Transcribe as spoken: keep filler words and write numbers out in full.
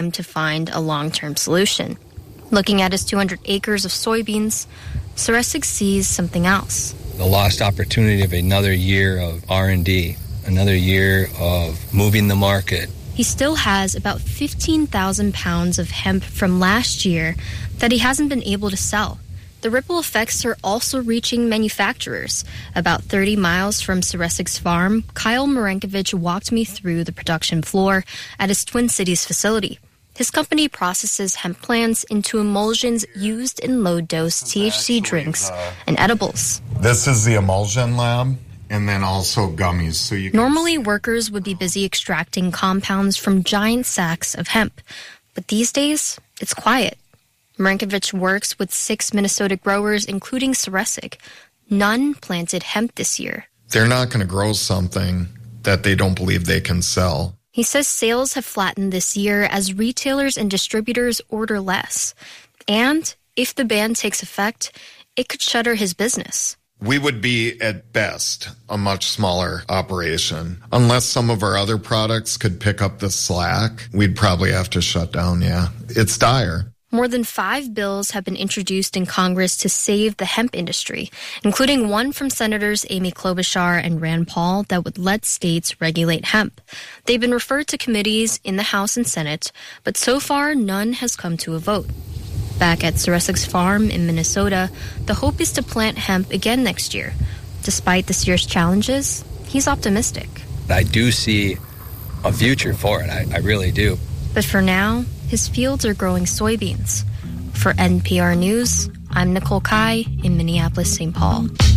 to find a long-term solution. Looking at his two hundred acres of soybeans, Ceresig sees something else. The lost opportunity of another year of R and D, another year of moving the market. He still has about fifteen thousand pounds of hemp from last year that he hasn't been able to sell. The ripple effects are also reaching manufacturers. About thirty miles from Ceresig's farm, Kyle Marenkovich walked me through the production floor at his Twin Cities facility. His company processes hemp plants into emulsions used in low-dose T H C drinks and edibles. This is the emulsion lab, and then also gummies. So you Normally, workers would be busy extracting compounds from giant sacks of hemp. But these days, it's quiet. Marenkovich works with six Minnesota growers, including Ceresig. None planted hemp this year. They're not going to grow something that they don't believe they can sell. He says sales have flattened this year as retailers and distributors order less. And if the ban takes effect, it could shutter his business. We would be, at best, a much smaller operation. Unless some of our other products could pick up the slack, we'd probably have to shut down, yeah. It's dire. More than five bills have been introduced in Congress to save the hemp industry, including one from Senators Amy Klobuchar and Rand Paul that would let states regulate hemp. They've been referred to committees in the House and Senate, but so far none has come to a vote. Back at Ceresig's farm in Minnesota, the hope is to plant hemp again next year. Despite this year's challenges, he's optimistic. I do see a future for it. I, I really do. But for now, his fields are growing soybeans. For N P R News, I'm Nicole Kai in Minneapolis, Saint Paul.